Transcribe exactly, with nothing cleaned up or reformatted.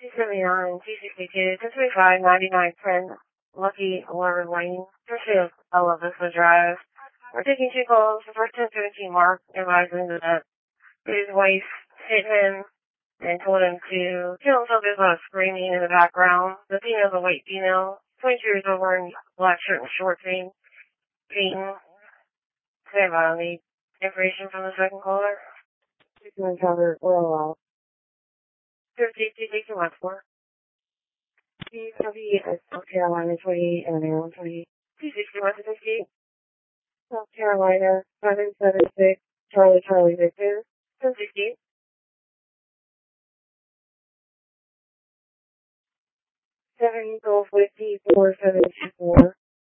two seventy-nine, two sixty-two, ten twenty-five, ninety-nine, ten, Lucky Lover Lane, Pursuit of Ella Vista Drive. We're taking two calls. The first ten seventeen Mark advising that his wife hit him and told him to kill himself based on screaming in the background. The female is a white female, twenty-two years old, wearing black shirt and shorts, being beaten. Say about the information from the second caller. You can cover oral out. fifty, two sixty, one four. P W South Carolina twenty-eight and Maryland twenty-eight. two sixty, one fifty. South Carolina seven seven six, Charlie Charlie Victor. ten sixty. seven Gulf Whiskey four seven two four.